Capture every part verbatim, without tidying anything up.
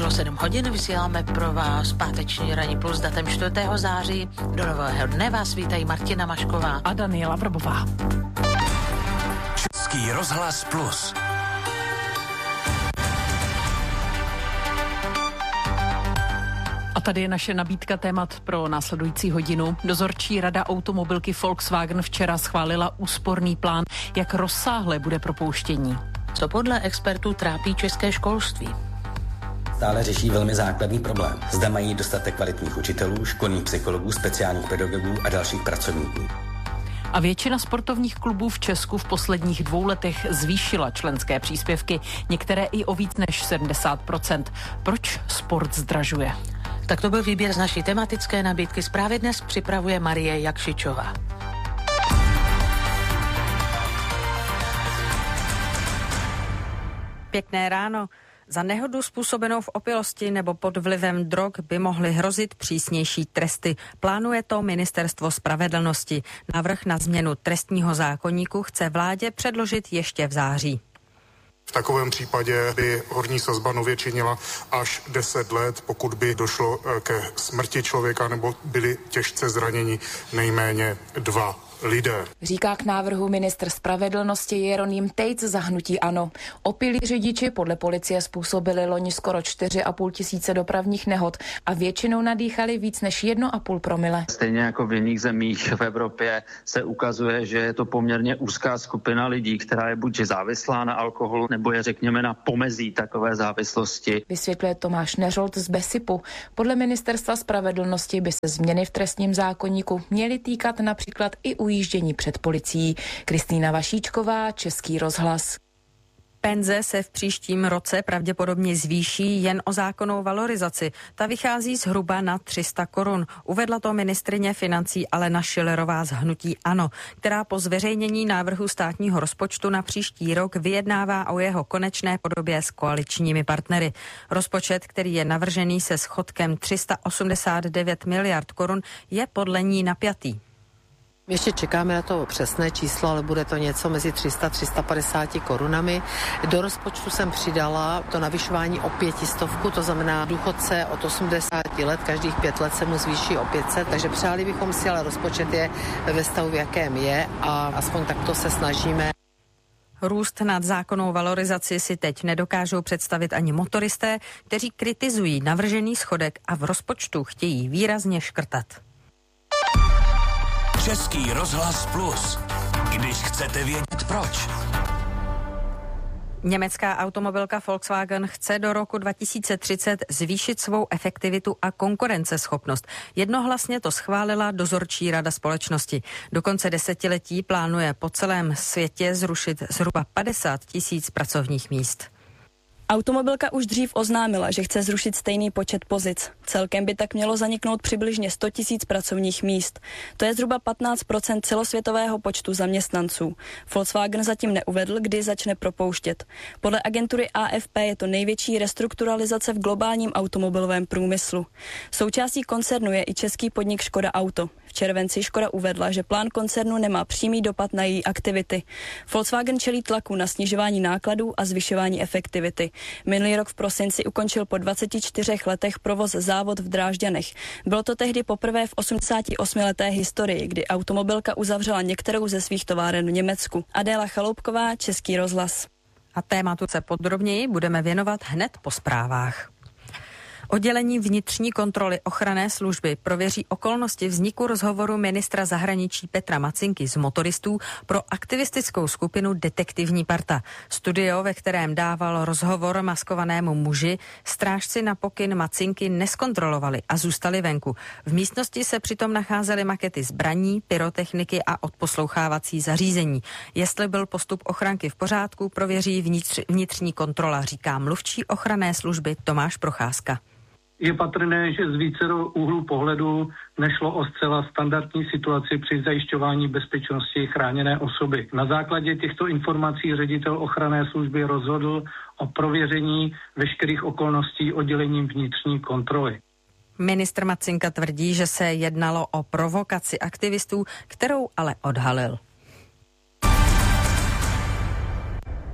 Bylo sedm hodin, vysíláme pro vás páteční ranní plus datem čtvrtého září. Do nového dne vás vítají Martina Mašková a Daniela Vrbová. Český rozhlas plus. A tady je naše nabídka témat pro následující hodinu. Dozorčí rada automobilky Volkswagen včera schválila úsporný plán, jak rozsáhle bude propouštění. Co podle expertů trápí české školství? Stále řeší velmi základní problém. Zda mají dostatek kvalitních učitelů, školních psychologů, speciálních pedagogů a dalších pracovníků. A většina sportovních klubů v Česku v posledních dvou letech zvýšila členské příspěvky, některé i o víc než sedmdesát procent. Proč sport zdražuje? Tak to byl výběr z naší tematické nabídky. Zprávy dnes připravuje Marie Jakšičová. Pěkné ráno. Za nehodu způsobenou v opilosti nebo pod vlivem drog by mohly hrozit přísnější tresty. Plánuje to Ministerstvo spravedlnosti. Návrh na změnu trestního zákoníku chce vládě předložit ještě v září. V takovém případě by horní sazba nově činila až deset let, pokud by došlo ke smrti člověka nebo byli těžce zraněni nejméně dva lidé. Říká k návrhu ministr spravedlnosti Jeroným Tejc za hnutí ANO. Opilí řidiči podle policie způsobili loni skoro čtyři a půl tisíce dopravních nehod a většinou nadýchali víc než jedno a půl promile. Stejně jako v jiných zemích v Evropě se ukazuje, že je to poměrně úzká skupina lidí, která je buď závislá na alkoholu, nebo je řekněme na pomezí takové závislosti. Vysvětluje Tomáš Neřolt z Besipu. Podle ministerstva spravedlnosti by se změny v trestním zákoníku měly týkat například i ujíždění před policií. Kristýna Vašíčková, Český rozhlas. Penze se v příštím roce pravděpodobně zvýší jen o zákonnou valorizaci. Ta vychází zhruba na tři sta korun. Uvedla to ministryně financí Alena Schillerová z hnutí ANO, která po zveřejnění návrhu státního rozpočtu na příští rok vyjednává o jeho konečné podobě s koaličními partnery. Rozpočet, který je navržený se schodkem tři sta osmdesát devět miliard korun, je podle ní napjatý. Ještě čekáme na to přesné číslo, ale bude to něco mezi tři sta a tři sta padesát korunami. Do rozpočtu jsem přidala to navyšování o pětistovku, to znamená důchodce od osmdesáti let, každých pět let se mu zvýší o pět set, takže přáli bychom si, ale rozpočet je ve stavu, v jakém je a aspoň takto se snažíme. Růst nad zákonnou valorizaci si teď nedokážou představit ani motoristé, kteří kritizují navržený schodek a v rozpočtu chtějí výrazně škrtat. Český rozhlas plus. Když chcete vědět proč. Německá automobilka Volkswagen chce do roku dva tisíce třicet zvýšit svou efektivitu a konkurenceschopnost. Jednohlasně to schválila dozorčí rada společnosti. Do konce desetiletí plánuje po celém světě zrušit zhruba padesát tisíc pracovních míst. Automobilka už dřív oznámila, že chce zrušit stejný počet pozic. Celkem by tak mělo zaniknout přibližně sto tisíc pracovních míst. To je zhruba patnáct procent celosvětového počtu zaměstnanců. Volkswagen zatím neuvedl, kdy začne propouštět. Podle agentury A F P je to největší restrukturalizace v globálním automobilovém průmyslu. Součástí koncernu je i český podnik Škoda Auto. V červenci Škoda uvedla, že plán koncernu nemá přímý dopad na její aktivity. Volkswagen čelí tlaku na snižování nákladů a zvyšování efektivity. Minulý rok v prosinci ukončil po dvaceti čtyřech letech provoz závod v Drážďanech. Bylo to tehdy poprvé v osmdesátiosmileté historii, kdy automobilka uzavřela některou ze svých továren v Německu. Adéla Chaloupková, Český rozhlas. A tématu se podrobněji budeme věnovat hned po zprávách. Oddělení vnitřní kontroly ochranné služby prověří okolnosti vzniku rozhovoru ministra zahraničí Petra Macinky z motoristů pro aktivistickou skupinu Detektivní parta. Studio, ve kterém dával rozhovor maskovanému muži, strážci na pokyn Macinky neskontrolovali a zůstali venku. V místnosti se přitom nacházely makety zbraní, pyrotechniky a odposlouchávací zařízení. Jestli byl postup ochranky v pořádku, prověří vnitř, vnitřní kontrola, říká mluvčí ochranné služby Tomáš Procházka. Je patrné, že z vícero úhlů pohledu nešlo o zcela standardní situaci při zajišťování bezpečnosti chráněné osoby. Na základě těchto informací ředitel ochranné služby rozhodl o prověření veškerých okolností oddělením vnitřní kontroly. Ministr Macinka tvrdí, že se jednalo o provokaci aktivistů, kterou ale odhalil.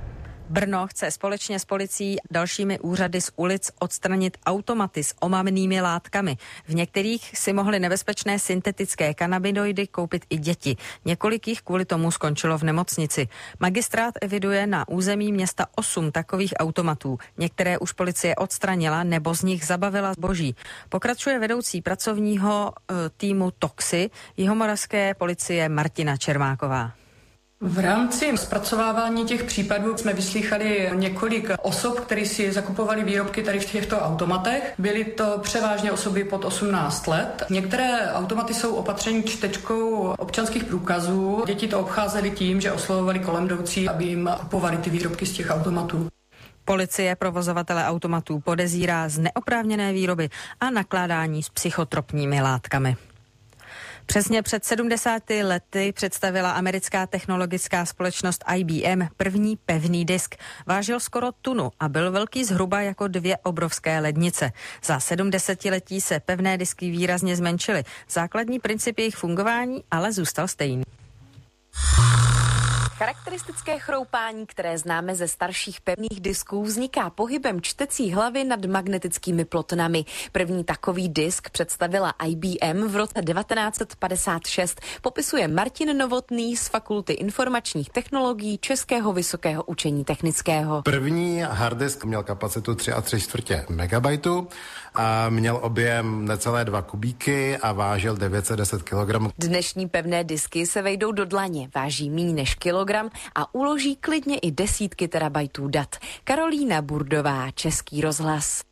Brno chce společně s policií a dalšími úřady z ulic odstranit automaty s omamnými látkami. V některých si mohly nebezpečné syntetické kanabinoidy koupit i děti. Několik jich kvůli tomu skončilo v nemocnici. Magistrát eviduje na území města osm takových automatů. Některé už policie odstranila nebo z nich zabavila zboží. Pokračuje vedoucí pracovního e, týmu Toxy jihomoravské policie Martina Čermáková. V rámci zpracovávání těch případů jsme vyslýchali několik osob, které si zakupovali výrobky tady v těchto automatech. Byly to převážně osoby pod osmnáct let. Některé automaty jsou opatřeny čtečkou občanských průkazů. Děti to obcházely tím, že oslovovali kolem jdoucí, aby jim kupovali ty výrobky z těch automatů. Policie provozovatele automatů podezírá z neoprávněné výroby a nakládání s psychotropními látkami. Přesně před sedmdesáti lety představila americká technologická společnost I B M první pevný disk. Vážil skoro tunu a byl velký zhruba jako dvě obrovské lednice. Za sedmdesetiletí se pevné disky výrazně zmenšily. Základní princip jejich fungování ale zůstal stejný. Charakteristické chroupání, které známe ze starších pevných disků, vzniká pohybem čtecí hlavy nad magnetickými plotnami. První takový disk představila I B M v roce devatenáct set padesát šest, popisuje Martin Novotný z Fakulty informačních technologií Českého vysokého učení technického. První harddisk měl kapacitu tři a tři čtvrtě megabajtu a měl objem necelé dva kubíky a vážil devět set deset kilogramů. Dnešní pevné disky se vejdou do dlaně, váží míň než kilogram a uloží klidně i desítky terabajtů dat. Karolína Burdová, Český rozhlas.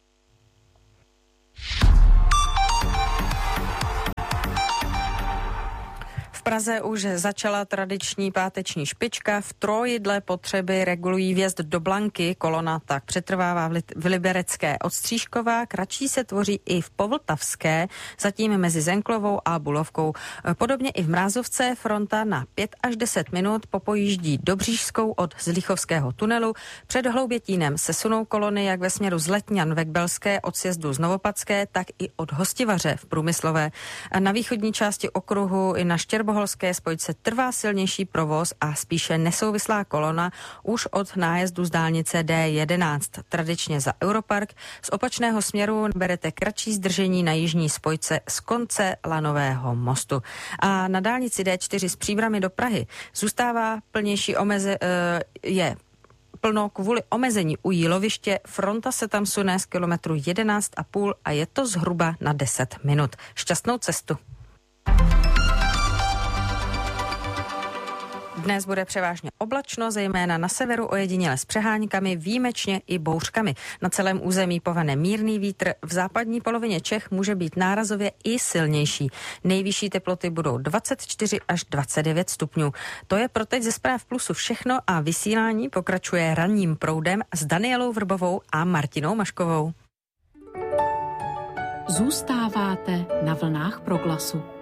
V Praze už začala tradiční páteční špička. V Troji dle potřeby regulují vjezd do Blanky. Kolona tak přetrvává v, Li- v Liberecké od Střížkova. Kratší se tvoří i v Povltavské, zatím mezi Zenklovou a Bulovkou. Podobně i v Mrázovce fronta na pět až deset minut popojíždí Dobřížskou od Zlichovského tunelu. Před Hloubětínem se sunou kolony jak ve směru z Letňan ve Kbelské od sjezdu z Novopadské, tak i od Hostivaře v Průmyslové. Na východní části okruhu i na Štěrboholské spojce trvá silnější provoz a spíše nesouvislá kolona už od nájezdu z dálnice D jedenáct. Tradičně za Europark z opačného směru berete kratší zdržení na jižní spojce z konce Lanového mostu. A na dálnici D čtyři z Příbrami do Prahy zůstává plnější omeze, je plno kvůli omezení u Jíloviště. Fronta se tam sune z kilometru jedenáct a půl a je to zhruba na deset minut. Šťastnou cestu. Dnes bude převážně oblačno, zejména na severu ojediněle s přeháňkami, výjimečně i bouřkami. Na celém území povane mírný vítr, v západní polovině Čech může být nárazově i silnější. Nejvyšší teploty budou dvacet čtyři až dvacet devět stupňů. To je pro teď ze Zpráv Plusu všechno a vysílání pokračuje ranním proudem s Danielou Vrbovou a Martinou Maškovou. Zůstáváte na vlnách Proglasu.